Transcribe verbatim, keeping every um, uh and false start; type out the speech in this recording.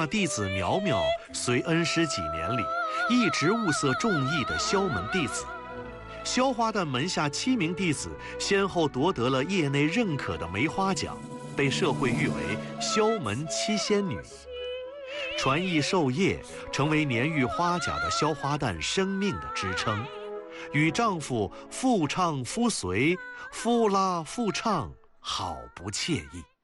大弟子苗苗随恩师几年里，一直物色中意的萧门弟子。萧花旦门下七名弟子先后夺得了业内认可的梅花奖，被社会誉为萧门七仙女。传艺授业，成为年逾花甲的萧花旦生命的支撑，与丈夫妇唱夫随，夫拉妇唱，好不惬意。